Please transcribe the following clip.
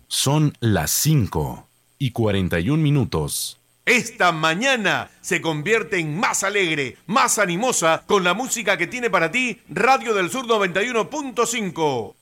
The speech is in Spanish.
Son las 5:41. Esta mañana se convierte en más alegre, más animosa con la música que tiene para ti Radio del Sur 91.5.